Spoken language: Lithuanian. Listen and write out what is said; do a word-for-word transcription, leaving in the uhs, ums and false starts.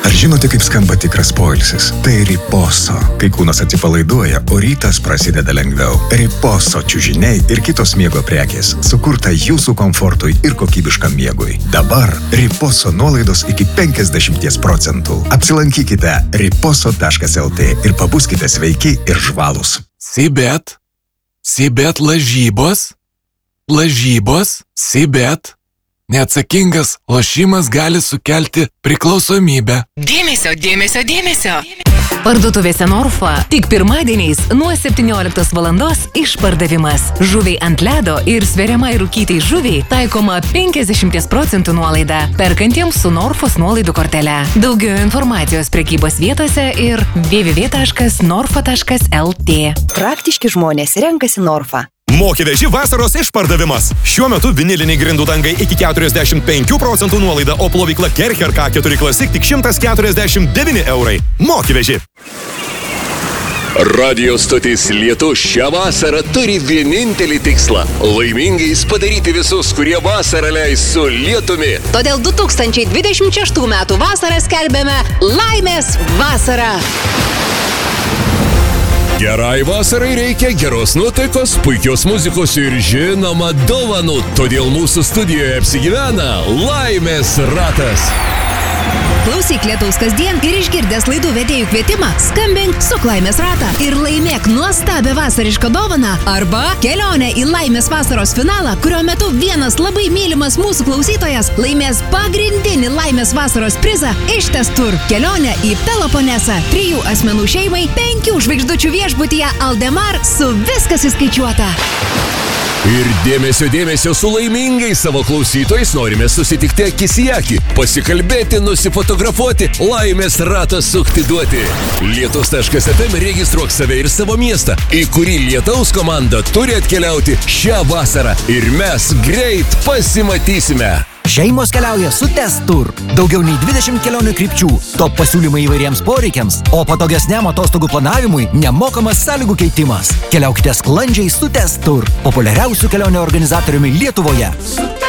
Ar žinote, kaip skamba tikras poilsis? Tai Riposo. Kai kūnas atsipalaiduoja, o rytas prasideda lengviau. Riposo čiužiniai ir kitos miego prekės sukurta jūsų komfortui ir kokybiškam miegui. Dabar Riposo nuolaidos iki penkiasdešimt procentų. Apsilankykite riposo taškas lt ir pabuskite sveiki ir žvalūs. Sibet. Sibet lažybos. Lažybos. Sibet. Neatsakingas lošimas gali sukelti priklausomybę. Dėmesio, dėmesio, dėmesio. Parduotuvėse Norfa tik pirmadieniais nuo septynioliktos valandos išpardavimas. Žuviai ant ledo ir sveriamai rūkytai žuviai taikoma penkiasdešimt procentų nuolaida perkantiems su Norfos nuolaidų kortele. Daugiau informacijos prekybos vietose ir w w w taškas norfa taškas lt. Praktiški žmonės renkasi Norfa. Moki veži vasaros išpardavimas. Šiuo metu viniliniai grindų dangai iki keturiasdešimt penkių procentų nuolaida, o plovykla Kercher K keturi Classic tik šimtas keturiasdešimt devyni eurai. Moki veži. Radio stotis Lietus šią vasarą turi vienintelį tikslą – laimingais padaryti visus, kurie vasarą leis su lietumi. Todėl du tūkstančiai dvidešimt šeštų metų vasarą skelbėme Laimės vasarą. Gerai vasarai reikia geros nuotaikos, puikios muzikos ir žinoma dovanų. Todėl mūsų studijoje apsigyvena Laimės ratas. Klausyk Lietaus kasdien ir išgirdęs laidų vedėjų kvietimą, skambink su Laimės ratą ir laimėk nuostabią vasarišką dovaną arba kelionę į Laimės vasaros finalą, kurio metu vienas labai mylimas mūsų klausytojas laimės pagrindinį Laimės vasaros prizą Ištės Tur. Kelionę į Peloponesą, trijų asmenų šeimai, penkių žvaigždučių viešbutyje Aldemar su viskas įskaičiuota. Ir dėmesio, dėmesio su laimingais savo klausytojais norime susitikti akis į akį, pasikalbėti, nusifotografuoti, Laimės ratą sukti duoti. Lietus taškas ef em registruok save ir savo miestą, į kurį Lietaus komanda turi atkeliauti šią vasarą. Ir mes greit pasimatysime. Šeimos keliauja su Testur. Daugiau nei dvidešimt kelionių krypčių, top pasiūlymai įvairiems poreikiams, o patogesniam atostogų planavimui nemokamas sąlygų keitimas. Keliaukite sklandžiai su Testur, populiariausių kelionių organizatoriumi Lietuvoje.